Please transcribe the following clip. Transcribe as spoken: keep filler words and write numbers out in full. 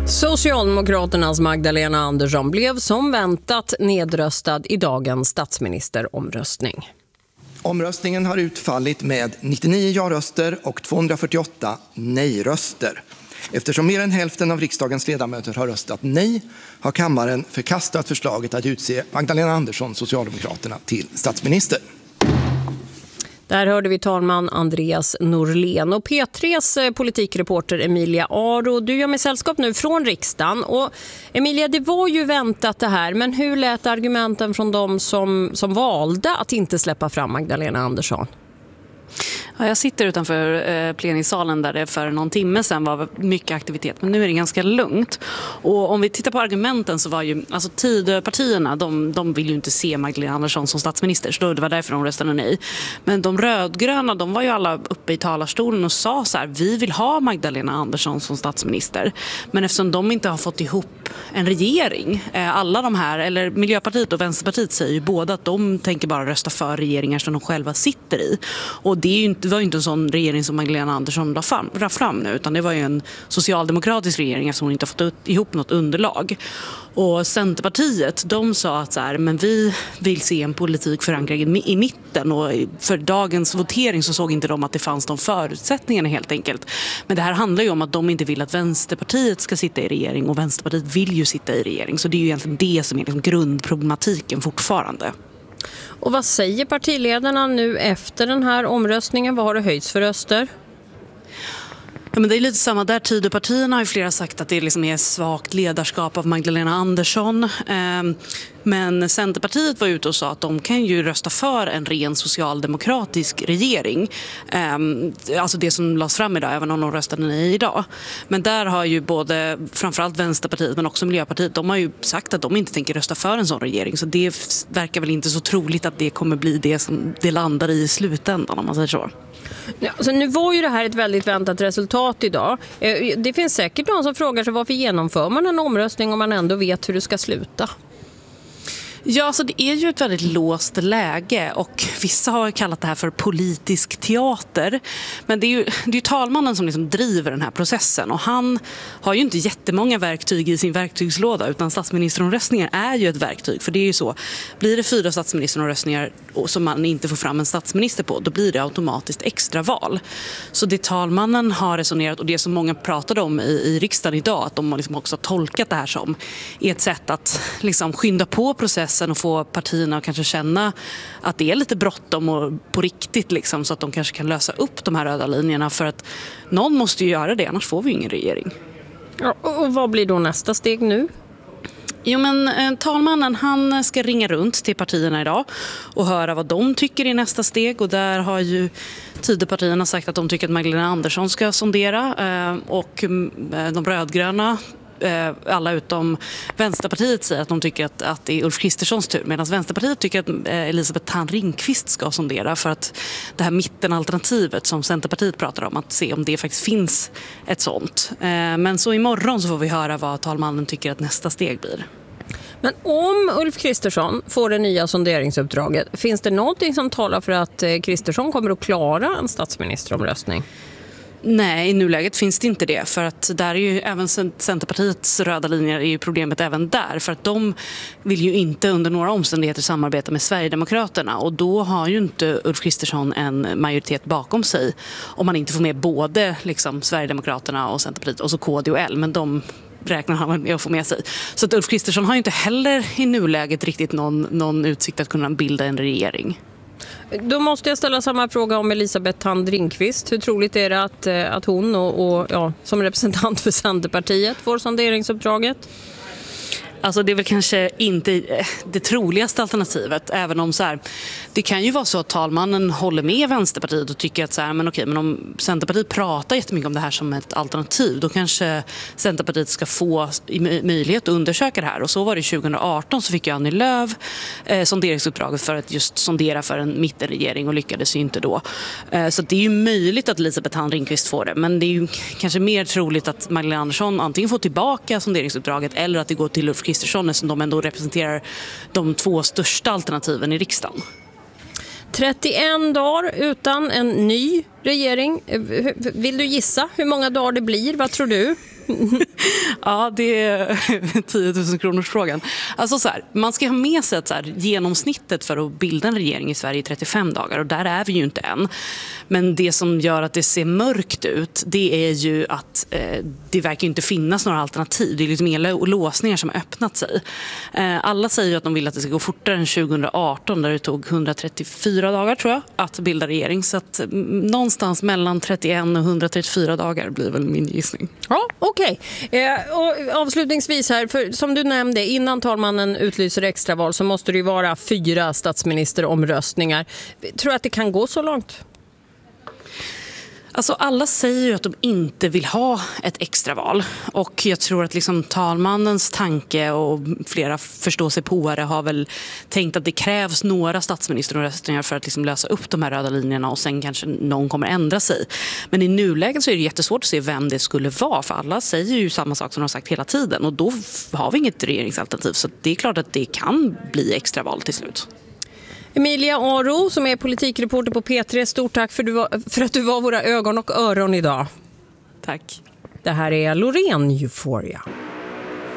Socialdemokraternas Magdalena Andersson blev som väntat nedröstad i dagens statsministeromröstning. Omröstningen har utfallit med nittionio ja-röster och tvåhundrafyrtioåtta nej-röster. Eftersom mer än hälften av riksdagens ledamöter har röstat nej har kammaren förkastat förslaget att utse Magdalena Andersson, Socialdemokraterna, till statsminister. Där hörde vi talman Andreas Norlén och P tre:s politikreporter Emilia Aro. Du gör med sällskap nu från riksdagen. Och Emilia, det var ju väntat det här, men hur lät argumenten från de som, som valde att inte släppa fram Magdalena Andersson? Ja, jag sitter utanför eh, plenisalen där det för någon timme sedan var mycket aktivitet, men nu är det ganska lugnt. Och om vi tittar på argumenten så var ju, alltså Tidöpartierna, de, de vill ju inte se Magdalena Andersson som statsminister, så det var därför de röstade nej. Men de rödgröna, de var ju alla uppe i talarstolen och sa så här: vi vill ha Magdalena Andersson som statsminister. Men eftersom de inte har fått ihop en regering, eh, alla de här, eller Miljöpartiet och Vänsterpartiet säger ju båda att de tänker bara rösta för regeringar som de själva sitter i. Och det är ju inte Det var ju inte en sån regering som Magdalena Andersson la fram, la fram nu, utan det var ju en socialdemokratisk regering som inte har fått ihop något underlag. Och Centerpartiet, de sa att så här, men vi vill se en politik förankrad i mitten, och för dagens votering så såg inte de att det fanns de förutsättningarna helt enkelt. Men det här handlar ju om att de inte vill att Vänsterpartiet ska sitta i regering, och Vänsterpartiet vill ju sitta i regering, så det är ju egentligen det som är liksom grundproblematiken fortfarande. Och vad säger partiledarna nu efter den här omröstningen? Vad har det höjts för röster? Ja, men det är lite samma där. Tidöpartierna har ju flera sagt att det liksom är svagt ledarskap av Magdalena Andersson. Men Centerpartiet var ute och sa att de kan ju rösta för en ren socialdemokratisk regering. Alltså det som lades fram idag, även om de röstade nej idag. Men där har ju både framförallt Vänsterpartiet men också Miljöpartiet, de har ju sagt att de inte tänker rösta för en sån regering. Så det verkar väl inte så troligt att det kommer bli det som det landar i slutändan, om man säger så. Ja, så nu var ju det här ett väldigt väntat resultat idag. Det finns säkert någon som frågar sig varför genomför man en omröstning om man ändå vet hur det ska sluta. Ja, så det är ju ett väldigt låst läge, och vissa har kallat det här för politisk teater. Men det är ju, det är ju talmannen som liksom driver den här processen, och han har ju inte jättemånga verktyg i sin verktygslåda, utan statsministeromröstningar är ju ett verktyg. För det är ju så, blir det fyra statsministeromröstningar som man inte får fram en statsminister på, då blir det automatiskt extraval. Så det talmannen har resonerat, och det som många pratade om i, i riksdagen idag, att de har liksom också tolkat det här som är ett sätt att liksom skynda på processen och få partierna att kanske känna att det är lite bråttom och på riktigt, liksom, så att de kanske kan lösa upp de här röda linjerna, för att någon måste ju göra det, annars får vi ingen regering. Ja, och vad blir då nästa steg nu? Jo, men eh, talmannen, han ska ringa runt till partierna idag och höra vad de tycker i nästa steg, och där har ju Tidöpartierna sagt att de tycker att Magdalena Andersson ska sondera, eh, och eh, de rödgröna, alla utom Vänsterpartiet, säger att de tycker att, att det är Ulf Kristerssons tur, medan Vänsterpartiet tycker att Elisabeth Thand Ringqvist ska sondera, för att det här mittenalternativet som Centerpartiet pratar om, att se om det faktiskt finns ett sånt. Men så imorgon så får vi höra vad talmannen tycker att nästa steg blir. Men om Ulf Kristersson får det nya sonderingsuppdraget, finns det någonting som talar för att Kristersson kommer att klara en statsministeromröstning? Nej, i nuläget finns det inte det, för att där är ju även Centerpartiets röda linjer är ju problemet även där, för att de vill ju inte under några omständigheter samarbeta med Sverigedemokraterna, och då har ju inte Ulf Kristersson en majoritet bakom sig om man inte får med både liksom Sverigedemokraterna och Centerpartiet och så K D och L, men de räknar han med att få med sig. Så att Ulf Kristersson har ju inte heller i nuläget riktigt någon, någon utsikt att kunna bilda en regering. Då måste jag ställa samma fråga om Elisabeth Thand Ringqvist. Hur troligt är det att, att hon och, och ja, som representant för Centerpartiet får sonderingsuppdraget? Alltså det är väl kanske inte det troligaste alternativet, även om så här, det kan ju vara så att talmannen håller med Vänsterpartiet och tycker att så här, men okej, men om Centerpartiet pratar jättemycket om det här som ett alternativ, då kanske Centerpartiet ska få möjlighet att undersöka det här. Och så var det tjugo arton, så fick ju Annie Lööf eh, sonderingsuppdraget för att just sondera för en mittenregering, och lyckades ju inte då. Eh, så det är ju möjligt att Elisabeth Thand Ringqvist får det, men det är ju kanske mer troligt att Magdalena Andersson antingen får tillbaka sonderingsuppdraget eller att det går till Ulf Kristersson, som de ändå representerar de två största alternativen i riksdagen. trettioen dagar utan en ny regering. Vill du gissa hur många dagar det blir? Vad tror du? Ja, det är tio tusen kronors frågan. Alltså så här, man ska ha med sig att så här, genomsnittet för att bilda en regering i Sverige är trettiofem dagar och där är vi ju inte än. Men det som gör att det ser mörkt ut, det är ju att eh, det verkar inte finnas några alternativ. Det är liksom inga låsningar som har öppnat sig. Eh, alla säger ju att de vill att det ska gå fortare än tjugo arton där det tog hundratrettiofyra dagar tror jag att bilda regering. Så att mm, någonstans mellan trettioen och hundratrettiofyra dagar blir väl min gissning. Ja, okej. Okay. Eh, och avslutningsvis här, för som du nämnde, innan talmannen utlyser extraval så måste det ju vara fyra statsministeromröstningar. Tror du att det kan gå så långt? Alltså alla säger ju att de inte vill ha ett extraval och jag tror att liksom talmannens tanke och flera förståsigpåare har väl tänkt att det krävs några statsministeromröstningar för att liksom lösa upp de här röda linjerna och sen kanske någon kommer ändra sig. Men i nuläget så är det jättesvårt att se vem det skulle vara för alla säger ju samma sak som de har sagt hela tiden och då har vi inget regeringsalternativ så det är klart att det kan bli extraval till slut. Emilia Aro som är politikreporter på P tre, stort tack för, du var, för att du var våra ögon och öron idag. Tack. Det här är Loreen Euphoria.